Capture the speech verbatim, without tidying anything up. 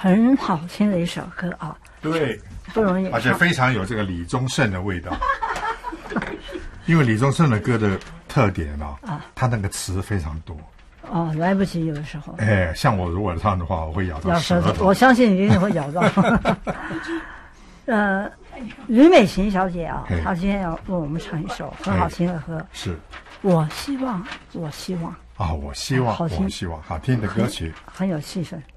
很好听的一首歌啊。 对， 不容易， 而且非常有这个李宗盛的味道。因为李宗盛的歌的特点呢、啊，啊，他那个词非常多。 哦，来不及有的时候。 哎，像我如果唱的话，我会咬到舌头。 我相信你一定会咬到。呃，吕美琴小姐啊，她今天要为我们唱一首很好听的歌。 是。 我希望，我希望。 啊，我希望，我希望，好听的歌曲， 很有气氛。